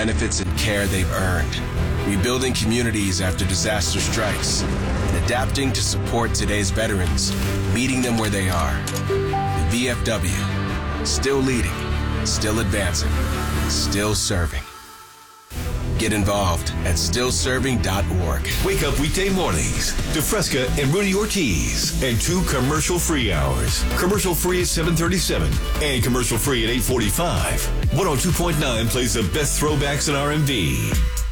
benefits and care they've earned, rebuilding communities after disaster strikes, and adapting to support today's veterans, meeting them where they are. The VFW, still leading, still advancing, still serving. Get involved at stillserving.org. Wake up weekday mornings to Fresca and Rudy Ortiz and 2 commercial-free hours. Commercial-free at 7:37 and commercial-free at 8:45. 102.9 plays the best throwbacks in R&B.